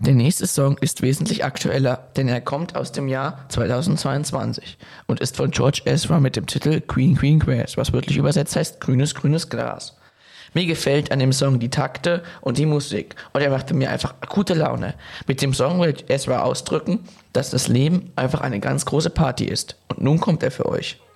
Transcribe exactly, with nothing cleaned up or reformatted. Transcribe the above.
Der nächste Song ist wesentlich aktueller, denn er kommt aus dem Jahr zweitausendzweiundzwanzig und ist von George Ezra mit dem Titel Green Green Grass, was wörtlich übersetzt heißt grünes, grünes Gras. Mir gefällt an dem Song die Takte und die Musik und er machte mir einfach gute Laune. Mit dem Song will Ezra ausdrücken, dass das Leben einfach eine ganz große Party ist. Und nun kommt er für euch.